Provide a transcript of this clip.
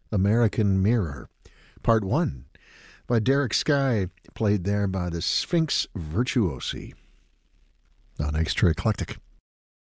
American Mirror, Part 1 by Derek Sky, played there by the Sphinx Virtuosi on Extra Eclectic.